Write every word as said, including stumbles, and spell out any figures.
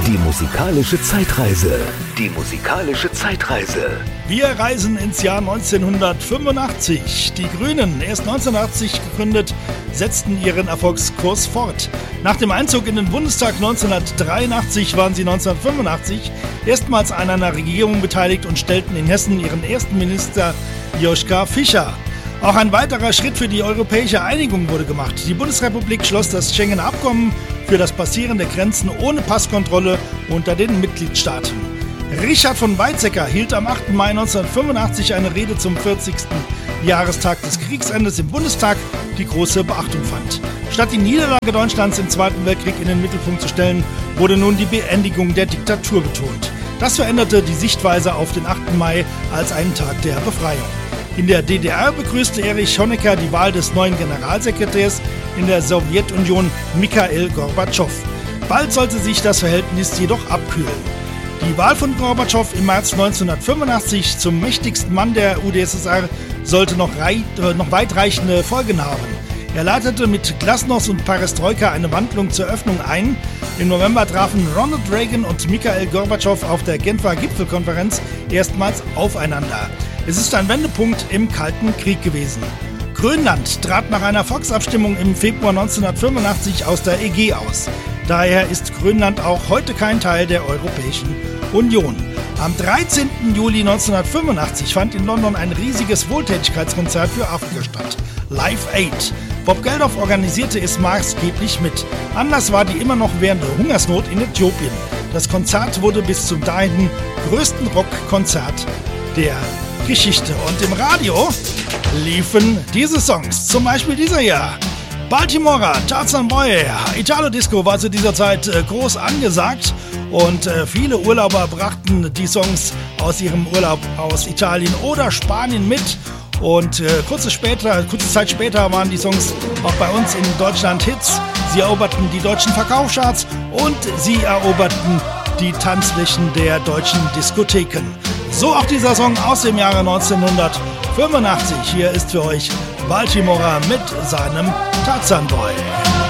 Die musikalische Zeitreise. Die musikalische Zeitreise. Wir reisen ins Jahr neunzehnhundertfünfundachtzig. Die Grünen, erst neunzehnhundertachtzig gegründet, setzten ihren Erfolgskurs fort. Nach dem Einzug in den Bundestag neunzehnhundertdreiundachtzig waren sie neunzehnhundertfünfundachtzig erstmals an einer Regierung beteiligt und stellten in Hessen ihren ersten Minister Joschka Fischer. Auch ein weiterer Schritt für die europäische Einigung wurde gemacht. Die Bundesrepublik schloss das Schengener Abkommen für das Passieren der Grenzen ohne Passkontrolle unter den Mitgliedstaaten. Richard von Weizsäcker hielt am achten Mai neunzehnhundertfünfundachtzig eine Rede zum vierzigsten Jahrestag des Kriegsendes im Bundestag, die große Beachtung fand. Statt die Niederlage Deutschlands im Zweiten Weltkrieg in den Mittelpunkt zu stellen, wurde nun die Beendigung der Diktatur betont. Das veränderte die Sichtweise auf den achten Mai als einen Tag der Befreiung. In der D D R begrüßte Erich Honecker die Wahl des neuen Generalsekretärs, in der Sowjetunion Michail Gorbatschow. Bald sollte sich das Verhältnis jedoch abkühlen. Die Wahl von Gorbatschow im März neunzehnhundertfünfundachtzig zum mächtigsten Mann der U d S S R sollte noch, rei- äh, noch weitreichende Folgen haben. Er leitete mit Glasnost und Perestroika eine Wandlung zur Öffnung ein. Im November trafen Ronald Reagan und Michail Gorbatschow auf der Genfer Gipfelkonferenz erstmals aufeinander. Es ist ein Wendepunkt im Kalten Krieg gewesen. Grönland trat nach einer Volksabstimmung im Februar neunzehnhundertfünfundachtzig aus der E G aus. Daher ist Grönland auch heute kein Teil der Europäischen Union. Am dreizehnten Juli neunzehnhundertfünfundachtzig fand in London ein riesiges Wohltätigkeitskonzert für Afrika statt. Live Aid. Bob Geldof organisierte es maßgeblich mit. Anlass war die immer noch währende Hungersnot in Äthiopien. Das Konzert wurde bis zum dahin größten Rockkonzert der Geschichte. Und im Radio liefen diese Songs, zum Beispiel dieser Jahr. Baltimora, Tarzan Boy, Italo Disco war zu dieser Zeit äh, groß angesagt und äh, viele Urlauber brachten die Songs aus ihrem Urlaub aus Italien oder Spanien mit. Und äh, kurze, später, kurze Zeit später waren die Songs auch bei uns in Deutschland Hits. Sie eroberten die deutschen Verkaufscharts und sie eroberten die Tanzflächen der deutschen Diskotheken. So auch dieser Song aus dem Jahre neunzehnhundertfünfundachtzig. Hier ist für euch Baltimora mit seinem Tarzan Boy.